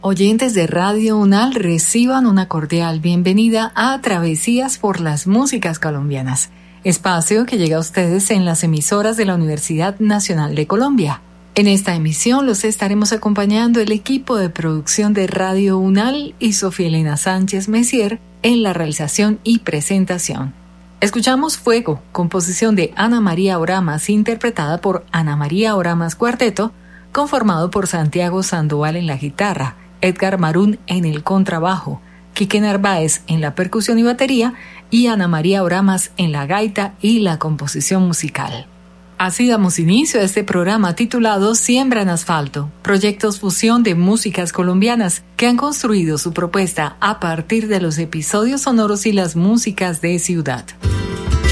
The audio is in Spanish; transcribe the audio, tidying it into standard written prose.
Oyentes de Radio UNAL, reciban una cordial bienvenida a Travesías por las Músicas Colombianas, espacio que llega a ustedes en las emisoras de la Universidad Nacional de Colombia. En esta emisión los estaremos acompañando el equipo de producción de Radio UNAL y Sofía Elena Sánchez Messier en la realización y presentación. Escuchamos Fuego, composición de Ana María Oramas, interpretada por Ana María Oramas Cuarteto, conformado por Santiago Sandoval en la guitarra, Edgar Marún en el contrabajo, Quique Narváez en la percusión y batería y Ana María Oramas en la gaita y la composición musical. Así damos inicio a este programa titulado Siembra en Asfalto, proyectos fusión de músicas colombianas que han construido su propuesta a partir de los episodios sonoros y las músicas de ciudad.